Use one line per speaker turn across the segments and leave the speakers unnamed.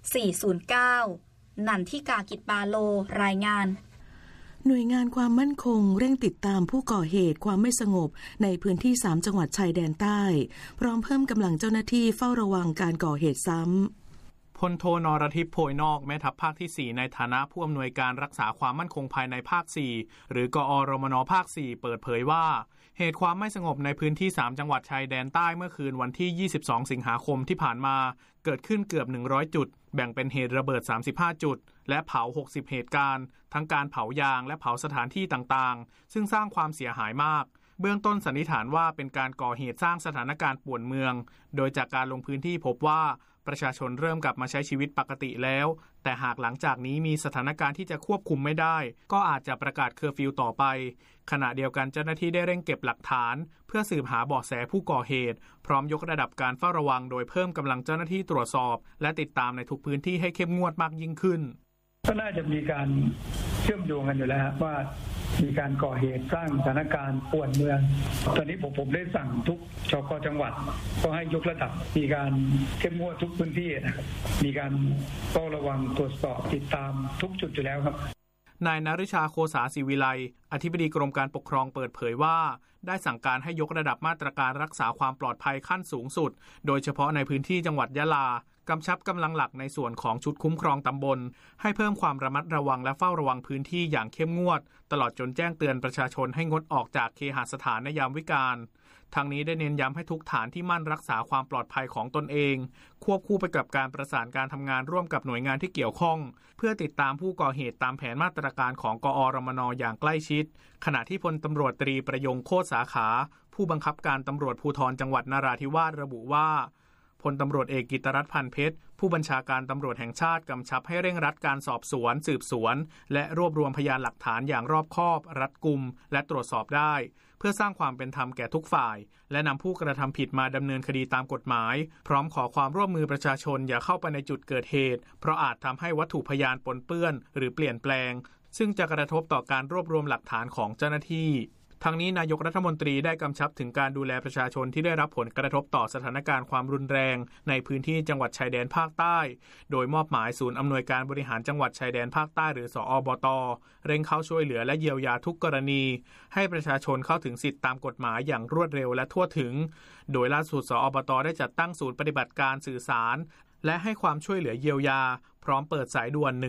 409นันทิกากิจปาโลรายงาน
หน่วยงานความมั่นคงเร่งติดตามผู้ก่อเหตุความไม่สงบในพื้นที่3จังหวัดชายแดนใต้พร้อมเพิ่มกำลังเจ้าหน้าที่เฝ้าระวังการก่อเหตุซ้ำ
พลโทนรทิพย์โพยนอกแม่ทัพภาคที่4ในฐานะผู้อำนวยการรักษาความมั่นคงภายในภาค4หรือกอรมนภาค4เปิดเผยว่าเหตุความไม่สงบในพื้นที่3จังหวัดชายแดนใต้เมื่อคืนวันที่22สิงหาคมที่ผ่านมาเกิดขึ้นเกือบ100จุดแบ่งเป็นเหตุระเบิด35จุดและเผา60เหตุการณ์ทั้งการเผายางและเผาสถานที่ต่างๆซึ่งสร้างความเสียหายมากเบื้องต้นสันนิษฐานว่าเป็นการก่อเหตุสร้างสถานการณ์ป่วนเมืองโดยจากการลงพื้นที่พบว่าประชาชนเริ่มกลับมาใช้ชีวิตปกติแล้วแต่หากหลังจากนี้มีสถานการณ์ที่จะควบคุมไม่ได้ก็อาจจะประกาศเคอร์ฟิวต่อไปขณะเดียวกันเจ้าหน้าที่ได้เร่งเก็บหลักฐานเพื่อสืบหาเบาะแสผู้ก่อเหตุพร้อมยกระดับการเฝ้าระวังโดยเพิ่มกำลังเจ้าหน้าที่ตรวจสอบและติดตามในทุกพื้นที่ให้เข้มงวดมากยิ่งขึ้น
ก็น่าจะมีการเชื่อมโยงกันอยู่แล้วว่ามีการก่อเหตุสร้างสถานการณ์ป่วนเมืองตอนนี้ผมได้สั่งทุกชก.จังหวัดก็ให้ยกระดับมีการเข้มงวดทุกพื้นที่นะครับมีการเฝ้าระวังตรวจสอบติดตามทุกจุดอยู่แล้วครับ
นายนฤชาโคสาศิวิไลอธิบดีกรมการปกครองเปิดเผยว่าได้สั่งการให้ยกระดับมาตรการรักษาความปลอดภัยขั้นสูงสุดโดยเฉพาะในพื้นที่จังหวัดยะลากำชับกำลังหลักในส่วนของชุดคุ้มครองตำบลให้เพิ่มความระมัดระวังและเฝ้าระวังพื้นที่อย่างเข้มงวดตลอดจนแจ้งเตือนประชาชนให้งดออกจากเคหสถานในยามวิกาลทางนี้ได้เน้นย้ำให้ทุกฐานที่มั่นรักษาความปลอดภัยของตนเองควบคู่ไปกับการประสานการทำงานร่วมกับหน่วยงานที่เกี่ยวข้องเพื่อติดตามผู้ก่อเหตุตามแผนมาตรการของกอรมน.อย่างใกล้ชิดขณะที่พลตำรวจตรีประยงโคตรสาขาผู้บังคับการตำรวจภูธรจังหวัดนราธิวาสระบุว่าพลตำรวจเอกกิตติรัตน์พันเพชรผู้บัญชาการตำรวจแห่งชาติกำชับให้เร่งรัดการสอบสวนสืบสวนและรวบรวมพยานหลักฐานอย่างรอบคอบรัดกุมและตรวจสอบได้เพื่อสร้างความเป็นธรรมแก่ทุกฝ่ายและนำผู้กระทำผิดมาดำเนินคดีตามกฎหมายพร้อมขอความร่วมมือประชาชนอย่าเข้าไปในจุดเกิดเหตุเพราะอาจทำให้วัตถุพยานปนเปื้อนหรือเปลี่ยนแปลงซึ่งจะกระทบต่อการรวบรวมหลักฐานของเจ้าหน้าที่ทั้งนี้นายกรัฐมนตรีได้กำชับถึงการดูแลประชาชนที่ได้รับผลกระทบต่อสถานการณ์ความรุนแรงในพื้นที่จังหวัดชายแดนภาคใต้โดยมอบหมายศูนย์อำนวยการบริหารจังหวัดชายแดนภาคใต้หรือสอบต.เร่งเข้าช่วยเหลือและเยียวยาทุกกรณีให้ประชาชนเข้าถึงสิทธิตามกฎหมายอย่างรวดเร็วและทั่วถึงโดยล่าสุดสอบต.ได้จัดตั้งศูนย์ปฏิบัติการสื่อสารและให้ความช่วยเหลือเยียวยาพร้อมเปิดสายด่วน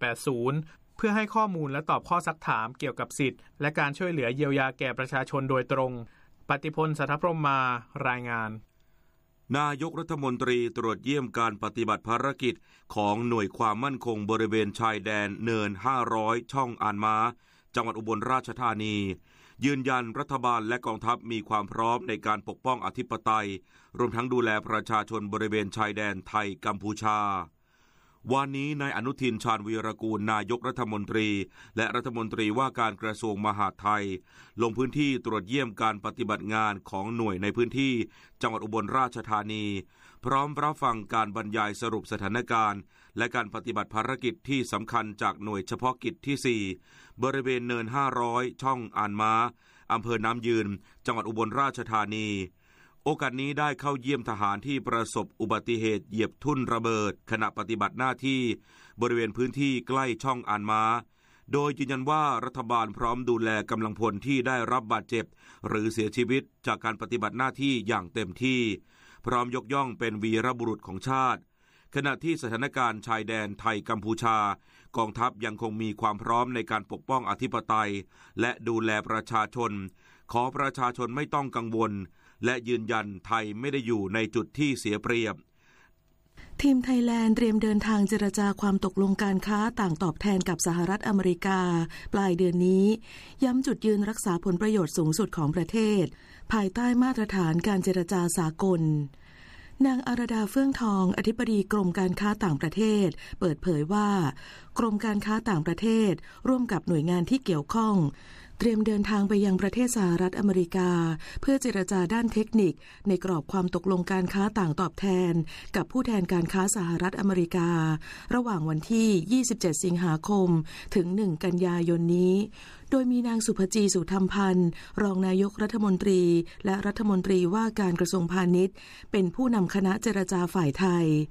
1880เพื่อให้ข้อมูลและตอบข้อซักถามเกี่ยวกับสิทธิ์และการช่วยเหลือเยียวยาแก่ประชาชนโดยตรงปฏิพล สัทธพรหมารายงาน
นายกรัฐมนตรีตรวจเยี่ยมการปฏิบัติภารกิจของหน่วยความมั่นคงบริเวณชายแดนเนิน500ช่องอ่านม้าจังหวัดอุบลราชธานียืนยันรัฐบาลและกองทัพมีความพร้อมในการปกป้องอธิปไตยรวมทั้งดูแลประชาชนบริเวณชายแดนไทยกัมพูชาวันนี้นายอนุทินชาญวีรกูลนายกรัฐมนตรีและรัฐมนตรีว่าการกระทรวงมหาดไทยลงพื้นที่ตรวจเยี่ยมการปฏิบัติงานของหน่วยในพื้นที่จังหวัดอุบลราชธานีพร้อมรับฟังการบรรยายสรุปสถานการณ์และการปฏิบัติภารกิจที่สำคัญจากหน่วยเฉพาะกิจที่4บริเวณเนิน500ช่องอ่านม้าอำเภอน้ำยืนจังหวัดอุบลราชธานีโอกาสนี้ได้เข้าเยี่ยมทหารที่ประสบอุบัติเหตุเหยียบทุ่นระเบิดขณะปฏิบัติหน้าที่บริเวณพื้นที่ใกล้ช่องอ่านม้าโดยยืนยันว่ารัฐบาลพร้อมดูแลกำลังพลที่ได้รับบาดเจ็บหรือเสียชีวิตจากการปฏิบัติหน้าที่อย่างเต็มที่พร้อมยกย่องเป็นวีรบุรุษของชาติขณะที่สถานการณ์ชายแดนไทยกัมพูชากองทัพยังคงมีความพร้อมในการปกป้องอธิปไตยและดูแลประชาชนขอประชาชนไม่ต้องกังวลและยืนยันไทยไม่ได้อยู่ในจุดที่เสียเปรียบ
ทีมไทยแลนด์เตรียมเดินทางเจรจาความตกลงการค้าต่างตอบแทนกับสหรัฐอเมริกาปลายเดือนนี้ย้ำจุดยืนรักษาผลประโยชน์สูงสุดของประเทศภายใต้มาตรฐานการเจรจาสากลนางอารดาเฟื่องทองอธิบดีกรมการค้าต่างประเทศเปิดเผยว่ากรมการค้าต่างประเทศร่วมกับหน่วยงานที่เกี่ยวข้องเตรียมเดินทางไปยังประเทศสหรัฐอเมริกาเพื่อเจรจาด้านเทคนิคในกรอบความตกลงการค้าต่างตอบแทนกับผู้แทนการค้าสหรัฐอเมริการะหว่างวันที่27สิงหาคมถึง1กันยายนนี้โดยมีนางสุภจีสุธรรมพันธ์รองนายกรัฐมนตรีและรัฐมนตรีว่าการกระทรวงพาณิชย์เป็นผู้นำคณะเจรจาฝ่ายไทย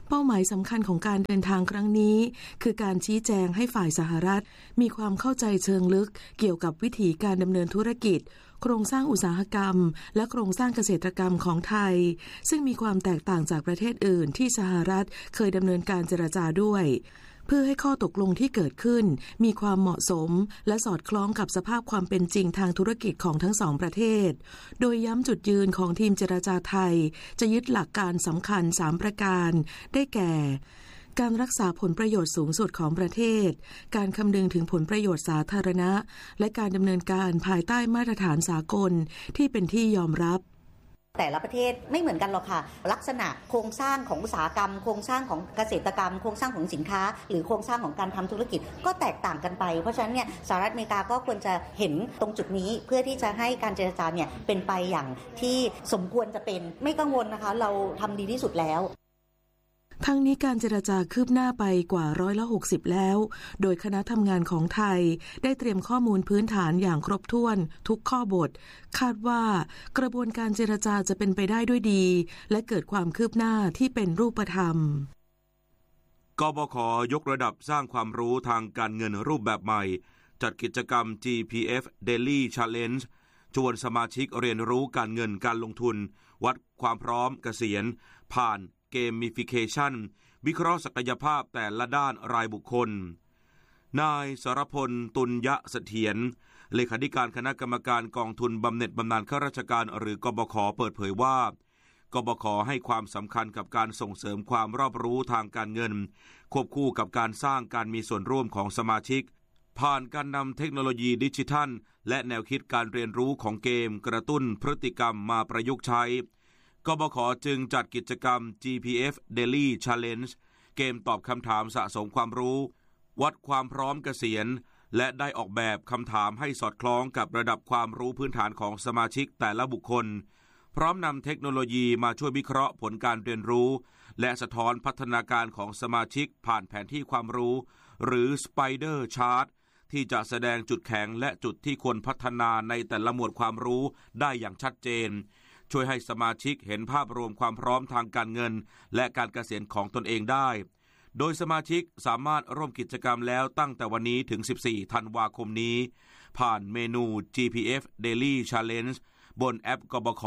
เป้าหมายสำคัญของการเดินทางครั้งนี้คือการชี้แจงให้ฝ่ายสหรัฐมีความเข้าใจเชิงลึกเกี่ยวกับวิธีการดำเนินธุรกิจโครงสร้างอุตสาหกรรมและโครงสร้างเกษตรกรรมของไทยซึ่งมีความแตกต่างจากประเทศอื่นที่สหรัฐเคยดำเนินการเจรจาด้วยเพื่อให้ข้อตกลงที่เกิดขึ้นมีความเหมาะสมและสอดคล้องกับสภาพความเป็นจริงทางธุรกิจของทั้งสองประเทศโดยย้ำจุดยืนของทีมเจรจาไทยจะยึดหลักการสำคัญ3ประการได้แก่การรักษาผลประโยชน์สูงสุดของประเทศการคำนึงถึงผลประโยชน์สาธารณะและการดำเนินการภายใต้มาตรฐานสากลที่เป็นที่ยอมรับ
แต่ละประเทศไม่เหมือนกันหรอกค่ะลักษณะโครงสร้างของอุตสาหกรรมโครงสร้างของเกษตรกรรมโครงสร้างของสินค้าหรือโครงสร้างของการทำธุรกิจก็แตกต่างกันไปเพราะฉะนั้นเนี่ยสหรัฐอเมริกาก็ควรจะเห็นตรงจุดนี้เพื่อที่จะให้การเจรจาเนี่ยเป็นไปอย่างที่สมควรจะเป็นไม่กังวลนะคะเราทำดีที่สุดแล้ว
ทั้งนี้การเจรจาคืบหน้าไปกว่า60%แล้วโดยคณะทำงานของไทยได้เตรียมข้อมูลพื้นฐานอย่างครบถ้วนทุกข้อบทคาดว่ากระบวนการเจรจาจะเป็นไปได้ด้วยดีและเกิดความคืบหน้าที่เป็นรูปธรรม
กบข.ยกระดับสร้างความรู้ทางการเงินรูปแบบใหม่จัดกิจกรรม GPF Daily Challenge ชวนสมาชิกเรียนรู้การเงินการลงทุนวัดความพร้อมเกษียณผ่านGamification วิเคราะห์ศักยภาพแต่ละด้านรายบุคคลนายสรพลตุลยเสถียรเลขาธิการคณะกรรมการกองทุนบำเหน็จบำนาญข้าราชการหรือกบข.เปิดเผยว่ากบข.ให้ความสำคัญกับการส่งเสริมความรอบรู้ทางการเงินควบคู่กับการสร้างการมีส่วนร่วมของสมาชิกผ่านการนำเทคโนโลยีดิจิทัลและแนวคิดการเรียนรู้ของเกมกระตุ้นพฤติกรรมมาประยุกต์ใช้กบข.จึงจัดกิจกรรม GPF Daily Challenge เกมตอบคำถามสะสมความรู้วัดความพร้อมเกษียณและได้ออกแบบคำถามให้สอดคล้องกับระดับความรู้พื้นฐานของสมาชิกแต่ละบุคคลพร้อมนำเทคโนโลยีมาช่วยวิเคราะห์ผลการเรียนรู้และสะท้อนพัฒนาการของสมาชิกผ่านแผนที่ความรู้หรือ Spider Chart ที่จะแสดงจุดแข็งและจุดที่ควรพัฒนาในแต่ละหมวดความรู้ได้อย่างชัดเจนช่วยให้สมาชิกเห็นภาพรวมความพร้อมทางการเงินและการเกษียณของตนเองได้โดยสมาชิกสามารถร่วมกิจกรรมแล้วตั้งแต่วันนี้ถึง14ธันวาคมนี้ผ่านเมนู GPF Daily Challenge บนแอปกบข.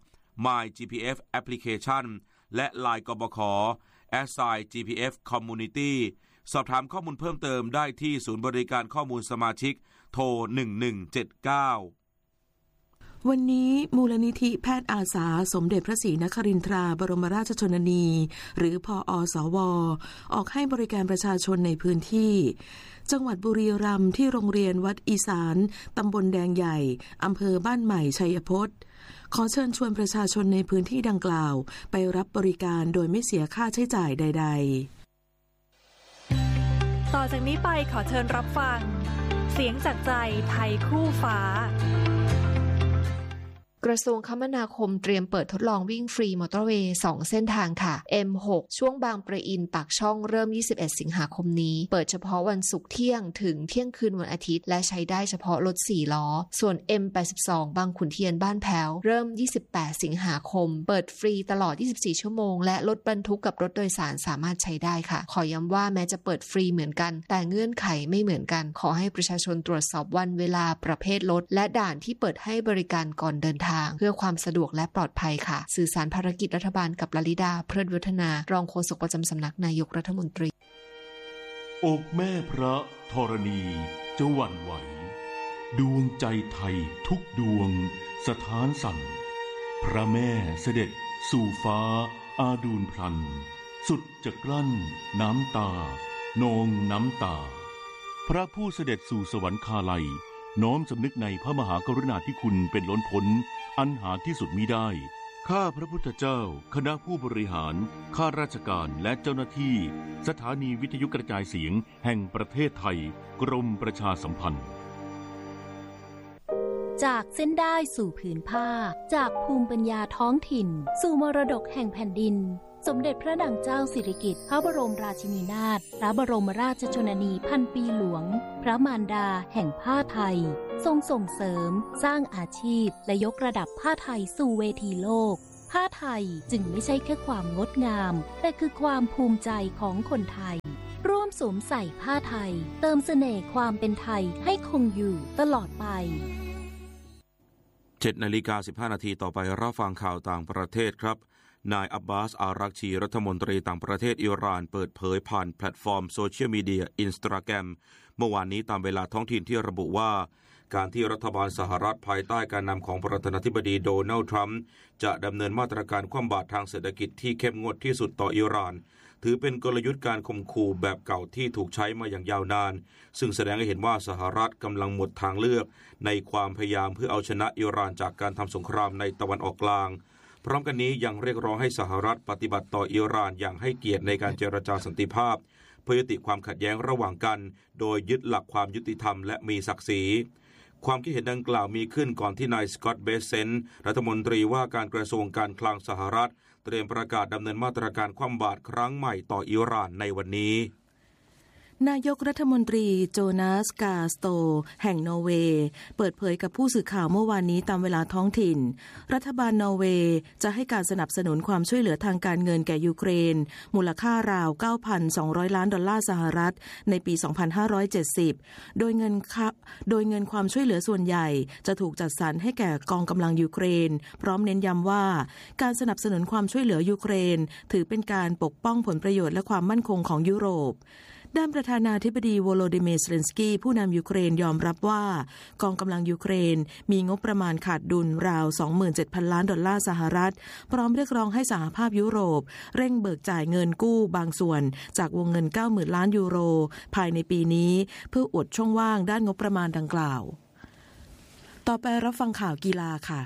My GPF Application และ LINE กบข. @GPF Community สอบถามข้อมูลเพิ่มเติมได้ที่ศูนย์บริการข้อมูลสมาชิกโทร1179
วันนี้มูลนิธิแพทย์อาสาสมเด็จพระศรีนครินทราบรมราชชนนีหรือพอสว.ออกให้บริการประชาชนในพื้นที่จังหวัดบุรีรัมย์ที่โรงเรียนวัดอีสานตำบลแดงใหญ่อำเภอบ้านใหม่ชัยพจน์ขอเชิญชวนประชาชนในพื้นที่ดังกล่าวไปรับบริการโดยไม่เสียค่าใช้จ่ายใด
ๆต่อจากนี้ไปขอเชิญรับฟังเสียงจากใจไทยคู่ฟ้ากระทรวงคมนาคมเตรียมเปิดทดลองวิ่งฟรีมอเตอร์เวย์2เส้นทางค่ะ M6 ช่วงบางปะอินปากช่องเริ่ม21สิงหาคมนี้เปิดเฉพาะวันศุกร์เที่ยงถึงเที่ยงคืนวันอาทิตย์และใช้ได้เฉพาะรถ4ล้อส่วน M82 บางขุนเทียนบ้านแพ้วเริ่ม28สิงหาคมเปิดฟรีตลอด24ชั่วโมงและรถบรรทุกกับรถโดยสารสามารถใช้ได้ค่ะขอย้ำว่าแม้จะเปิดฟรีเหมือนกันแต่เงื่อนไขไม่เหมือนกันขอให้ประชาชนตรวจสอบวันเวลาประเภทรถและด่านที่เปิดให้บริการก่อนเดินทางเพื่อความสะดวกและปลอดภัยค่ะสื่อสารภารกิจรัฐบาลกับลลิดาเพลิดวัฒนารองโฆษกประจำสำนักนายกรัฐมนตรี
อกแม่พระธรณีจะหวั่นไหวดวงใจไทยทุกดวงสถานสั่นพระแม่เสด็จสู่ฟ้าอาดูลพลันสุดจะกลั้นน้ำตานองน้ำตาพระผู้เสด็จสู่สวรรคาลัยน้อมสำนึกในพระมหากรุณาธิคุณเป็นล้นพ้นอันหาที่สุดมิได้ข้าพระพุทธเจ้าคณะผู้บริหารข้าราชการและเจ้าหน้าที่สถานีวิทยุกระจายเสียงแห่งประเทศไทยกรมประชาสัมพันธ์
จากเส้นได้สู่ผืนผ้าจากภูมิปัญญาท้องถิ่นสู่มรดกแห่งแผ่นดินสมเด็จพระนางเจ้าสิริกิติ์พระบรมราชินีนาถพระบรมราชชนนีพันปีหลวงพระมารดาแห่งผ้าไทยทรงส่งเสริมสร้างอาชีพและยกระดับผ้าไทยสู่เวทีโลกผ้าไทยจึงไม่ใช่แค่ความงดงามแต่คือความภูมิใจของคนไทยร่วมสวมใส่ผ้าไทยเติมเสน่ห์ความเป็นไทยให้คงอยู่ตลอดไป
7:15 นาทีต่อไปรับฟังข่าวต่างประเทศครับนายอับบาส อารักชีรัฐมนตรีต่างประเทศอิหร่านเปิดเผยผ่านแพลตฟอร์มโซเชียลมีเดีย Instagram เมื่อวานนี้ตามเวลาท้องถิ่นที่ระบุว่าการที่รัฐบาลสหรัฐภายใต้การนำของประธานาธิบดีโดนัลด์ทรัมป์จะดำเนินมาตรการคว่ำบาตรทางเศรษฐกิจที่เข้มงวดที่สุดต่ออิหร่านถือเป็นกลยุทธ์การข่มขู่แบบเก่าที่ถูกใช้มาอย่างยาวนานซึ่งแสดงให้เห็นว่าสหรัฐกำลังหมดทางเลือกในความพยายามเพื่อเอาชนะอิหร่านจากการทำสงครามในตะวันออกกลางพร้อมกันนี้ยังเรียกร้องให้สหรัฐปฏิบัติต่ออิหร่านอย่างให้เกียรติในการเจรจาสันติภาพเพื่อยุติความขัดแย้งระหว่างกันโดยยึดหลักความยุติธรรมและมีศักดิ์ศรีความคิดเห็นดังกล่าวมีขึ้นก่อนที่นายสกอตต์เบเซนต์รัฐมนตรีว่าการกระทรวงการคลังสหรัฐเตรียมประกาศดำเนินมาตรการคว่ำบาตรครั้งใหม่ต่ออิหร่านในวันนี้
นายกรัฐมนตรีโจนาส กาสโตแห่งนอร์เวย์เปิดเผยกับผู้สื่อข่าวเมื่อวานนี้ตามเวลาท้องถิ่นรัฐบาลนอร์เวย์จะให้การสนับสนุนความช่วยเหลือทางการเงินแก่ยูเครนมูลค่าราว 9,200 ล้านดอลลาร์สหรัฐในปี 2570 โดยเงินความช่วยเหลือส่วนใหญ่จะถูกจัดสรรให้แก่กองกำลังยูเครนพร้อมเน้นย้ำว่าการสนับสนุนความช่วยเหลือยูเครนถือเป็นการปกป้องผลประโยชน์และความมั่นคงของยุโรปด้านประธานาธิบดีโวโลดิเมียร์ เซเลนสกี้ผู้นำยูเครนยอมรับว่ากองกำลังยูเครนมีงบประมาณขาดดุลราว 27,000 ล้านดอลลาร์สหรัฐพร้อมเรียกร้องให้สหภาพยุโรปเร่งเบิกจ่ายเงินกู้บางส่วนจากวงเงิน 90,000 ล้านยูโรภายในปีนี้เพื่ออุดช่องว่างด้านงบประมาณดังกล่าวต่อไปรับฟังข่าวกีฬาค่ะ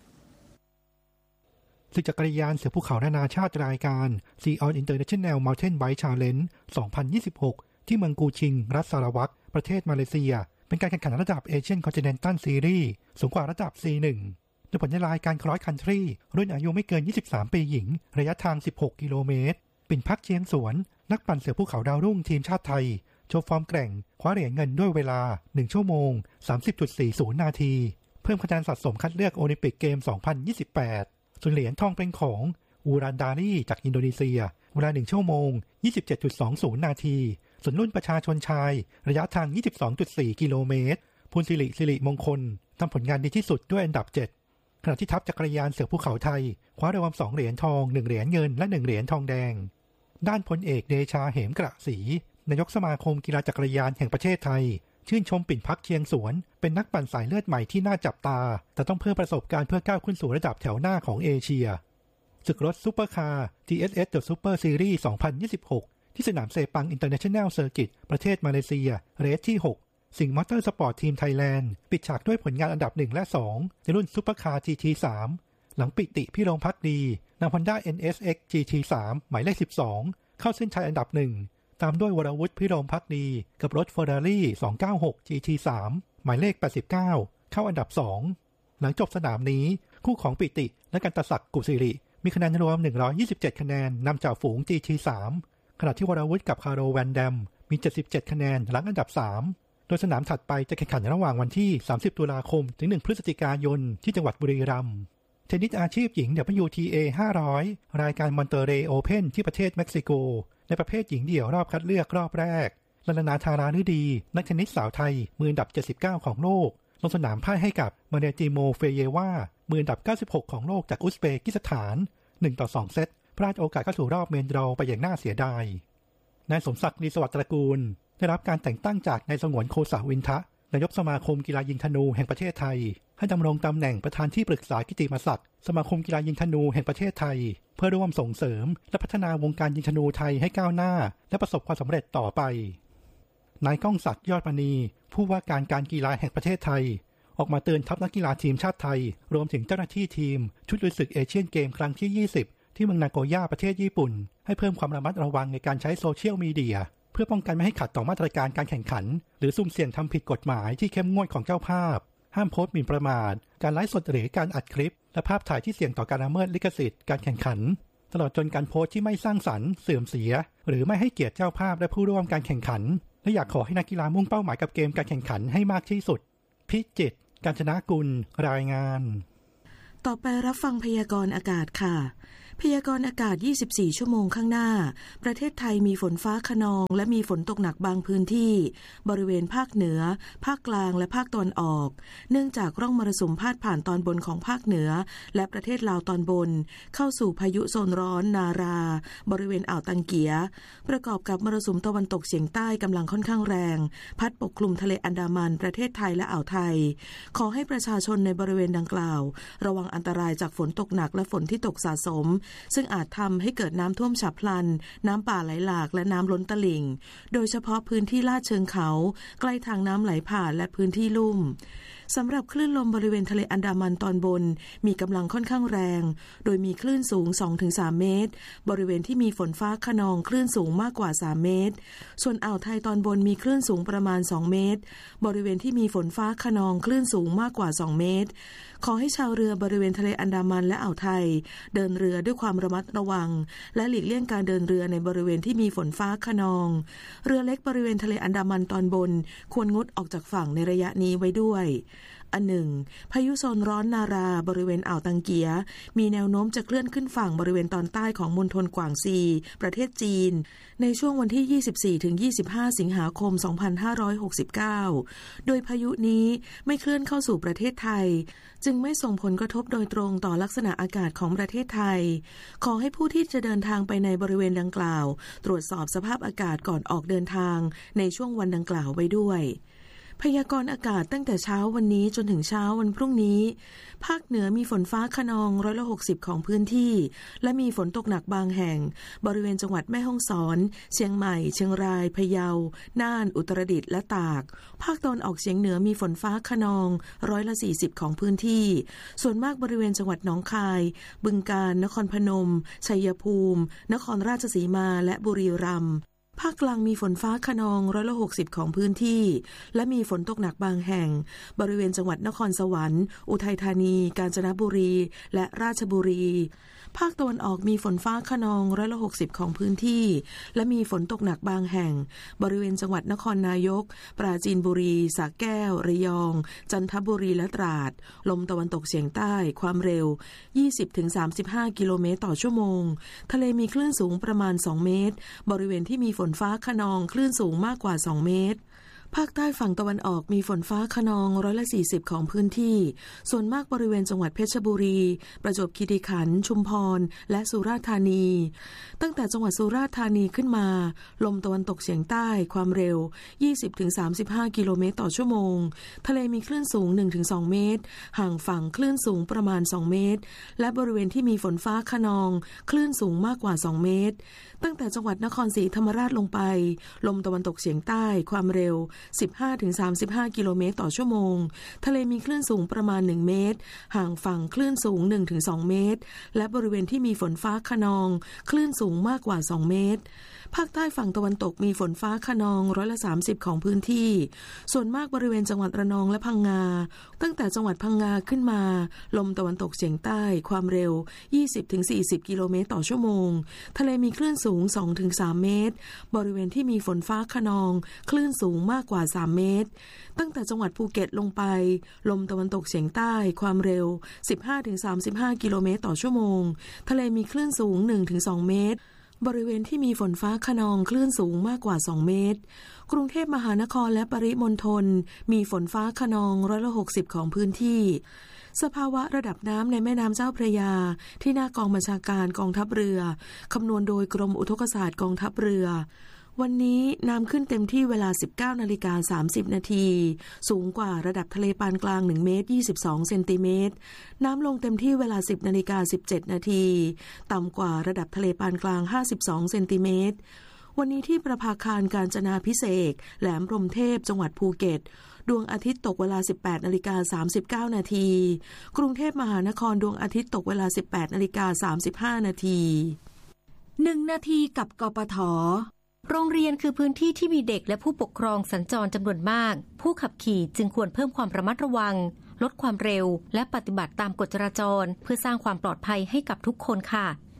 ศึกจักรยานเสือภูเขานานาชาติรายการ Sion International Mountain Bike Challenge 2026 ที่เมืองกูชิงรัฐสารวัตรประเทศมาเลเซียเป็นการแข่งขันระดับ Asian Continental Series สูงกว่าระดับ C1 โดยผลรายการ Cross Country รุ่นอายุไม่เกิน 23 ปีหญิงระยะทาง 16 กิโลเมตรปิ่นพักเชียงสวนนักปั่นเสือภูเขาดาวรุ่งทีมชาติไทยโชว์ฟอร์มแกร่งคว้าเหรียญเงินด้วยเวลา 1 ชั่วโมง 30.40 นาทีเพิ่มคะแนนสะสมคัดเลือกโอลิมปิกเกม 2028ส่วนเหรียญทองเป็นของอูรันดารีจากอินโดนีเซียเวลา 1 ชั่วโมง 27.20 นาทีส่วนรุ่นประชาชนชายระยะทาง 22.4 กิโลเมตรภูลสิริมงคลทำผลงานดีที่สุดด้วยอันดับ 7 ขณะที่ทัพจักรยานเสือภูเขาไทยคว้ารางวัล2 เหรียญทอง 1 เหรียญเงินและ 1 เหรียญทองแดงด้านพลเอกเดชาเหมกระศรีนายกสมาคมกีฬาจักรยานแห่งประเทศไทยชื่นชมปิ่นพักเชียงสวนเป็นนักปั่นสายเลือดใหม่ที่น่าจับตาแต่ต้องเพิ่มประสบการณ์เพื่อก้าวขึ้นสู่ระดับแถวหน้าของเอเชียศึกรถซุปเปอร์คาร์ TSS The Super Series 2026 ที่สนามเซปัง International Circuit ประเทศมาเลเซียเรสที่ 6 สิงห์มอเตอร์สปอร์ตทีมไทยแลนด์ปิดฉากด้วยผลงานอันดับ 1 และ 2 ในรุ่นซุปเปอร์คาร์ GT3 หลังปิติพี่รงพักดีนำ Honda NSX GT3 หมายเลข 12 เข้าเส้นชัยอันดับ 1ตามด้วยวรวุฒิพิรมภักดีกับรถ Ferrari 296 GT3 หมายเลข 89 เข้าอันดับ 2 หลังจบสนามนี้คู่ของปิติและกันตศักดิ์กุศิริมีคะแนนรวม127คะแนนนำจากฝูง GT3 ขณะที่วรวุฒิกับคาร์โรแวนแดมมี77คะแนนหลังอันดับ 3 โดยสนามถัดไปจะแข่งขันระหว่างวันที่30ตุลาคมถึง1พฤศจิกายนที่จังหวัดบุรีรัมย์เทนนิสอาชีพหญิง WTA 500 รายการมอนเตเรโอเพนที่ประเทศเม็กซิโกในประเภทหญิงเดี่ยวรอบคัดเลือกรอบแรกลานาธาราฤดีนักเทนนิสสาวไทยมืออันดับ79ของโลกลงสนามพ่ายให้กับมาเนติโมเฟเยวามืออันดับ96ของโลกจากอุซเบกิสถาน1-2 เซตพลาดโอกาสเข้าสู่รอบเมนดรอว์ไปอย่างน่าเสียดายนายสมศักดิ์ลีสวัสดิ์ตระกูลได้รับการแต่งตั้งจากนายสงวนโคสาวินทะนายกสมาคมกีฬายิงธนูแห่งประเทศไทยให้ดำรงตำแหน่งประธานที่ปรึกษากิตติมศักดิ์สมาคมกีฬายิงธนูแห่งประเทศไทยเพื่อร่วมส่งเสริมและพัฒนาวงการยิงธนูไทยให้ก้าวหน้าและประสบความสำเร็จต่อไปนายก้องศักดิ์ยอดมณีผู้ว่าการกีฬาแห่งประเทศไทยออกมาเตือนทัพนักกีฬาทีมชาติไทยรวมถึงเจ้าหน้าที่ทีมชุดลุยศึกเอเชียนเกมครั้งที่20ที่เมืองนาโกย่าประเทศญี่ปุ่นให้เพิ่มความระมัดระวังในการใช้โซเชียลมีเดียเพื่อป้องกันไม่ให้ขัดต่อมาตรการการแข่งขันหรือสุ่มเสี่ยงทำผิดกฎหมายที่เข้มงวดของเจ้าภาพห้ามโพสต์หมิ่นประมาทการไลฟ์สดหรือการอัดคลิปและภาพถ่ายที่เสี่ยงต่อการละเมิดลิขสิทธิ์การแข่งขันตลอดจนการโพสต์ที่ไม่สร้างสรรค์เสื่อมเสียหรือไม่ให้เกียรติเจ้าภาพและผู้ร่วมการแข่งขันและอยากขอให้นักกีฬามุ่งเป้าหมายกับเกมการแข่งขันให้มากที่สุดพิจิตร กาญจนากุลรายงาน
ต่อไปรับฟังพยากรณ์อากาศค่ะพยากรณ์อากาศ24ชั่วโมงข้างหน้าประเทศไทยมีฝนฟ้าคะนองและมีฝนตกหนักบางพื้นที่บริเวณภาคเหนือภาคกลางและภาคตะวันออกเนื่องจากร่องมรสุมพาดผ่านตอนบนของภาคเหนือและประเทศลาวตอนบนเข้าสู่พายุโซนร้อนนาราบริเวณอ่าวตังเกียประกอบกับมรสุมตะวันตกเฉียงใต้กำลังค่อนข้างแรงพัดปกคลุมทะเลอันดามันประเทศไทยและอ่าวไทยขอให้ประชาชนในบริเวณดังกล่าวระวังอันตรายจากฝนตกหนักและฝนที่ตกสะสมซึ่งอาจทำให้เกิดน้ำท่วมฉับพลันน้ำป่าไหลหลากและน้ำล้นตลิ่งโดยเฉพาะพื้นที่ลาดเชิงเขาใกล้ทางน้ำไหลผ่านและพื้นที่ลุ่มสำหรับคลื่นลมบริเวณทะเลอันดามันตอนบนมีกำลังค่อนข้างแรงโดยมีคลื่นสูง 2-3 เมตรบริเวณที่มีฝนฟ้าคะนองคลื่นสูงมากกว่า3เมตรส่วนอ่าวไทยตอนบนมีคลื่นสูงประมาณ2เมตรบริเวณที่มีฝนฟ้าคะนองคลื่นสูงมากกว่า2เมตรขอให้ชาวเรือบริเวณทะเลอันดามันและอ่าวไทยเดินเรือด้วยความระมัดระวังและหลีกเลี่ยงการเดินเรือในบริเวณที่มีฝนฟ้าคะนองเรือเล็กบริเวณทะเลอันดามันตอนบนควรงดออกจากฝั่งในระยะนี้ไว้ด้วยอันหนึ่งพายุโซนร้อนนาราบริเวณอ่าวตังเกียมีแนวโน้มจะเคลื่อนขึ้นฝั่งบริเวณตอนใต้ของมณฑลกวางซีประเทศจีนในช่วงวันที่ 24-25 สิงหาคม 2569 โดยพายุนี้ไม่เคลื่อนเข้าสู่ประเทศไทยจึงไม่ส่งผลกระทบโดยตรงต่อลักษณะอากาศของประเทศไทยขอให้ผู้ที่จะเดินทางไปในบริเวณดังกล่าวตรวจสอบสภาพอากาศก่อนออกเดินทางในช่วงวันดังกล่าวไว้ด้วยพยากรณ์อากาศตั้งแต่เช้าวันนี้จนถึงเช้าวันพรุ่งนี้ภาคเหนือมีฝนฟ้าคะนอง160ของพื้นที่และมีฝนตกหนักบางแห่งบริเวณจังหวัดแม่ฮ่องสอนเชียงใหม่เชียงรายพะเยาน่านอุตรดิตถ์และตากภาคตะวันออกเฉียงเหนือมีฝนฟ้าคะนอง140ของพื้นที่ส่วนมากบริเวณจังหวัดหนองคายบึงกาฬนครพนมชัยภูมินครราชสีมาและบุรีรัมย์ภาคกลางมีฝนฟ้าคะนอง160ของพื้นที่และมีฝนตกหนักบางแห่งบริเวณจังหวัดนครสวรรค์อุทัยธานีกาญจนบุรีและราชบุรีภาคตะวันออกมีฝนฟ้าคะนอง160ของพื้นที่และมีฝนตกหนักบางแห่งบริเวณจังหวัดนครนายกปราจีนบุรีสระแก้วระยองจันทบุรีและตราดลมตะวันตกเฉียงใต้ความเร็ว 20-35 กิโลเมตรต่อชั่วโมงทะเลมีคลื่นสูงประมาณ2เมตรบริเวณที่มีฝนฟ้าคะนองคลื่นสูงมากกว่า2เมตรภาคใต้ฝั่งตะวันออกมีฝนฟ้าคะนอง140ของพื้นที่ส่วนมากบริเวณจังหวัดเพชรบุรีประจวบคีรีขันธ์ชุมพรและสุราษฎร์ธานีตั้งแต่จังหวัดสุราษฎร์ธานีขึ้นมาลมตะวันตกเฉียงใต้ความเร็ว 20-35 กิโลเมตรต่อชั่วโมงทะเลมีคลื่นสูง 1-2 เมตรห่างฝั่งคลื่นสูงประมาณ2เมตรและบริเวณที่มีฝนฟ้าคะนองคลื่นสูงมากกว่า2เมตรตั้งแต่จังหวัดนครศรีธรรมราชลงไปลมตะวันตกเฉียงใต้ความเร็ว 15-35 กิโลเมตรต่อชั่วโมงทะเลมีคลื่นสูงประมาณ1เมตรห่างฝั่งคลื่นสูง 1-2 เมตรและบริเวณที่มีฝนฟ้าคะนองคลื่นสูงมากกว่า2เมตรภาคใต้ฝั่งตะวันตกมีฝนฟ้าคะนอง30%ของพื้นที่ส่วนมากบริเวณจังหวัดระนองและพังงาตั้งแต่จังหวัดพังงาขึ้นมาลมตะวันตกเฉียงใต้ความเร็ว 20-40 กิโลเมตรต่อชั่วโมงทะเลมีคลื่นสูง 2-3 เมตรบริเวณที่มีฝนฟ้าคะนองคลื่นสูงมากกว่า3เมตรตั้งแต่จังหวัดภูเก็ตลงไปลมตะวันตกเฉียงใต้ความเร็ว 15-35 กิโลเมตรต่อชั่วโมงทะเลมีคลื่นสูง 1-2 เมตรบริเวณที่มีฝนฟ้าคะนองคลื่นสูงมากกว่า2เมตรกรุงเทพมหานครและปริมณฑลมีฝนฟ้าคะนอง160ของพื้นที่สภาวะระดับน้ำในแม่น้ำเจ้าพระยาที่หน้ากองบัญชาการกองทัพเรือคำนวณโดยกรมอุทกศาสตร์กองทัพเรือวันนี้น้ำขึ้นเต็มที่เวลา 19:30 น.สูงกว่าระดับทะเลปานกลาง1เมตร22เซนติเมตรน้ำลงเต็มที่เวลา 10:17 น.ต่ำกว่าระดับทะเลปานกลาง52เซนติเมตรวันนี้ที่ประภาคารกาญจนาภิเษกแหลมพรหมเทพจังหวัดภูเก็ตดวงอาทิตย์ตกเวลา 18:39 น.กรุงเทพมหานครดวงอาทิตย์ตกเวลา 18:35 น.
1 นาทีกับกปท.โรงเรียนคือพื้นที่ที่มีเด็กและผู้ปกครองสัญจรจำนวนมากผู้ขับขี่จึงควรเพิ่มความระมัดระวังลดความเร็วและปฏิบัติตามกฎจราจรเพื่อสร้างความปลอดภัยให้กับทุกคนค่ะ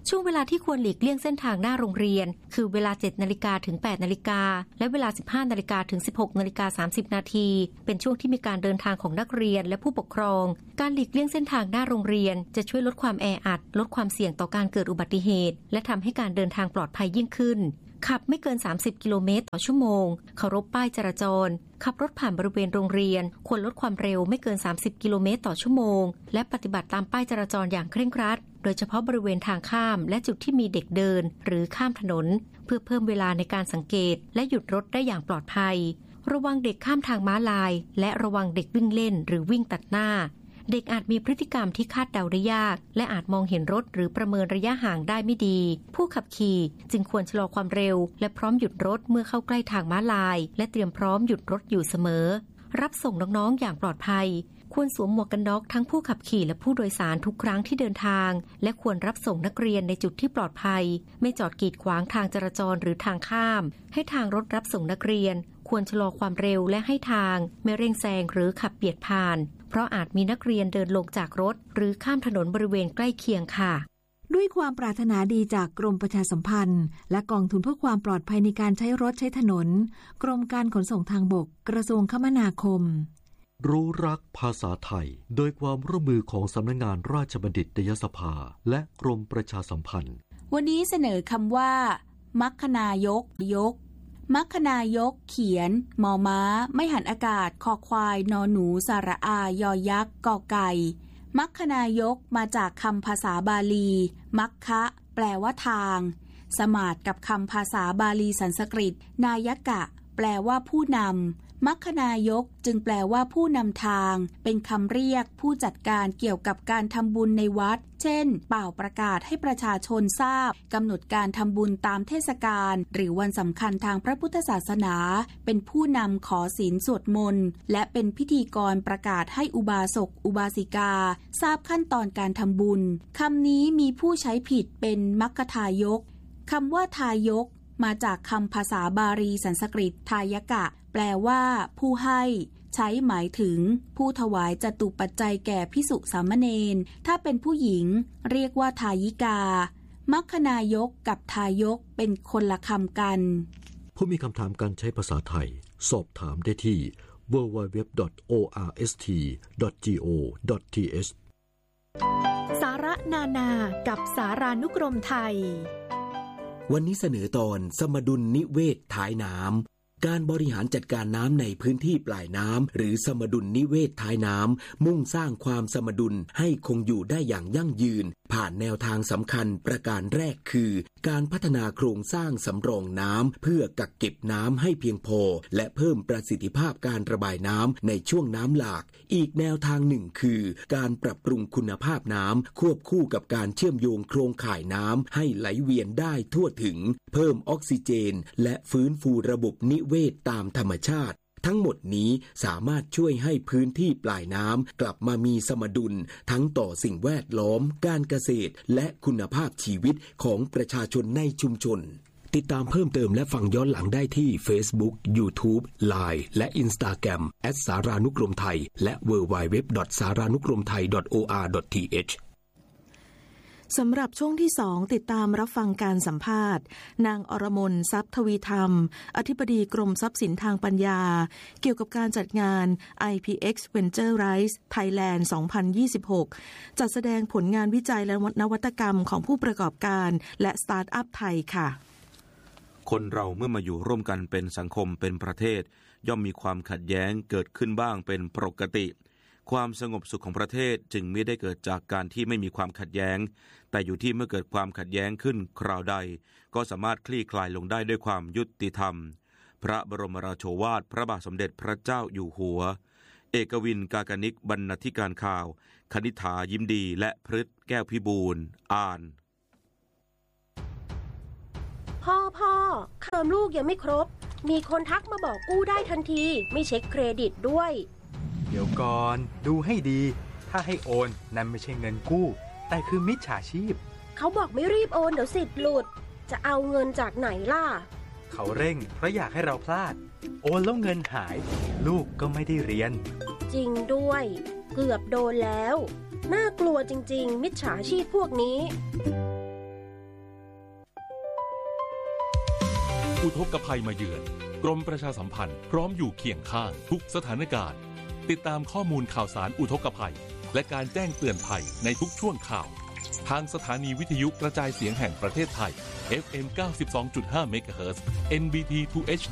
ช่วงเวลาที่ควรหลีกเลี่ยงเส้นทางหน้าโรงเรียนคือเวลา 7 นาฬิกาถึง 8 นาฬิกาและเวลา 15 นาฬิกาถึง 16 นาฬิกา 30 นาทีเป็นช่วงที่มีการเดินทางของนักเรียนและผู้ปกครองการหลีกเลี่ยงเส้นทางหน้าโรงเรียนจะช่วยลดความแออัดลดความเสี่ยงต่อการเกิดอุบัติเหตุและทำให้การเดินทางปลอดภัยยิ่งขึ้นขับไม่เกิน 30 กิโลเมตรต่อชั่วโมงเคารพป้ายจราจรขับรถผ่านบริเวณโรงเรียนควรลดความเร็วไม่เกิน 30 กิโลเมตรต่อชั่วโมงและปฏิบัติตามป้ายจราจรอย่างเคร่งครัดโดยเฉพาะบริเวณทางข้ามและจุดที่มีเด็กเดินหรือข้ามถนนเพื่อเพิ่มเวลาในการสังเกตและหยุดรถได้อย่างปลอดภัยระวังเด็กข้ามทางม้าลายและระวังเด็กวิ่งเล่นหรือวิ่งตัดหน้าเด็กอาจมีพฤติกรรมที่คาดเดาได้ยากและอาจมองเห็นรถหรือประเมินระยะห่างได้ไม่ดีผู้ขับขี่จึงควรชะลอความเร็วและพร้อมหยุดรถเมื่อเข้าใกล้ทางม้าลายและเตรียมพร้อมหยุดรถอยู่เสมอรับส่งน้องๆอย่างปลอดภัยควรสวมหมวกกันน็อกทั้งผู้ขับขี่และผู้โดยสารทุกครั้งที่เดินทางและควรรับส่งนักเรียนในจุดที่ปลอดภัยไม่จอดกีดขวางทางจราจรหรือทางข้ามให้ทางรถรับส่งนักเรียนควรชะลอความเร็วและให้ทางไม่เร่งแซงหรือขับเบียดผ่านเพราะอาจมีนักเรียนเดินลงจากรถหรือข้ามถนนบริเวณใกล้เคียงค่ะ
ด้วยความปรารถนาดีจากกรมประชาสัมพันธ์และกองทุนเพื่อความปลอดภัยในการใช้รถใช้ถนนกรมการขนส่งทางบกกระทรวงคมนาคม
รู้รักภาษาไทยโดยความร่วมมือของสำนักงานราชบัณฑิตยสภาและกรมประชาสัมพันธ์
วันนี้เสนอคำว่ามัคคณายกยกมัคคณายกเขียนมอม้าไม่หันอากาศคอควายนอหนูสระอายอยักษ์กอไก่มัคคณายกมาจากคำภาษาบาลีมัคคะแปลว่าทางสมาทกับคำภาษาบาลีสันสกฤตนายกะแปลว่าผู้นำมัคคณายกจึงแปลว่าผู้นำทางเป็นคำเรียกผู้จัดการเกี่ยวกับการทำบุญในวัดเช่นเป่าประกาศให้ประชาชนทราบกำหนดการทำบุญตามเทศกาลหรือวันสำคัญทางพระพุทธศาสนาเป็นผู้นำขอศีลสวดมนต์และเป็นพิธีกรประกาศให้อุบาสกอุบาสิกาทราบขั้นตอนการทำบุญคำนี้มีผู้ใช้ผิดเป็นมัคคทายกคำว่าทายกมาจากคำภาษาบาลีสันสกฤตทายกะแปลว่าผู้ให้ใช้หมายถึงผู้ถวายจตุปัจจัยแก่ภิกษุสามเณรถ้าเป็นผู้หญิงเรียกว่าทายิกามัคคณายกกับทายกเป็นคนละคำกัน
ผู้มีคำถามการใช้ภาษาไทยสอบถามได้ที่ www.orst.go.th
สาระนานากับสารานุกรมไทย
วันนี้เสนอตอนสมดุลนิเวศท้ายน้ำการบริหารจัดการน้ำในพื้นที่ปลายน้ำหรือสมดุลนิเวศท้ายน้ำมุ่งสร้างความสมดุลให้คงอยู่ได้อย่างยั่งยืนผ่านแนวทางสำคัญประการแรกคือการพัฒนาโครงสร้างสำรองน้ำเพื่อกักเก็บน้ำให้เพียงพอและเพิ่มประสิทธิภาพการระบายน้ำในช่วงน้ำหลากอีกแนวทางหนึ่งคือการปรับปรุงคุณภาพน้ำควบคู่กับการเชื่อมโยงโครงข่ายน้ำให้ไหลเวียนได้ทั่วถึงเพิ่มออกซิเจนและฟื้นฟูระบบนิเวศตามธรรมชาติทั้งหมดนี้สามารถช่วยให้พื้นที่ปลายน้ำกลับมามีสมดุลทั้งต่อสิ่งแวดล้อมการเกษตรและคุณภาพชีวิตของประชาชนในชุมชนติดตามเพิ่มเติมและฟังย้อนหลังได้ที่ Facebook, YouTube, Line และ Instagram @ สารานุกรมไทยและ www.saranukromthai.or.th
สำหรับช่วงที่2ติดตามรับฟังการสัมภาษณ์นางอรมนทรัพย์ทวีธรรมอธิบดีกรมทรัพย์สินทางปัญญาเกี่ยวกับการจัดงาน IPX Venture Rise Thailand 2026 จัดแสดงผลงานวิจัยและนวัตกรรมของผู้ประกอบการและสตาร์ทอัพไทยค่ะ
คนเราเมื่อมาอยู่ร่วมกันเป็นสังคมเป็นประเทศย่อมมีความขัดแย้งเกิดขึ้นบ้างเป็นปกติความสงบสุขของประเทศจึงไม่ได้เกิดจากการที่ไม่มีความขัดแย้งแต่อยู่ที่เมื่อเกิดความขัดแย้งขึ้นคราวใดก็สามารถคลี่คลายลงได้ด้วยความยุติธรรมพระบรมราโชวาทพระบาทสมเด็จพระเจ้าอยู่หัวเอกวินกากนิกบรรณาธิการข่าวคณิษฐายิ้มดีและพฤทธิ์แก้วพิบูลอ่าน
พ่อเทอมลูกยังไม่ครบมีคนทักมาบอกกู้ได้ทันทีไม่เช็คเครดิตด้วย
เดี๋ยวก่อนดูให้ดีถ้าให้โอนนั่นไม่ใช่เงินกู้แต่คือมิจฉาชีพ
เขาบอกไม่รีบโอนเดี๋ยวสิทธิ์หลุดจะเอาเงินจากไหนล่ะ
เขาเร่งเพราะอยากให้เราพลาดโอนแล้วเงินหายลูกก็ไม่ได้เรียน
จริงด้วยเกือบโดนแล้วน่ากลัวจริงๆมิจฉาชีพพวกนี้
อุทกภัยมาเยือนกรมประชาสัมพันธ์พร้อมอยู่เคียงข้างทุกสถานการณ์ติดตามข้อมูลข่าวสารอุทกภัยและการแจ้งเตือนภัยในทุกช่วงข่าวทางสถานีวิทยุกระจายเสียงแห่งประเทศไทย FM 92.5 เมกะเฮิรตซ์ NBT 2H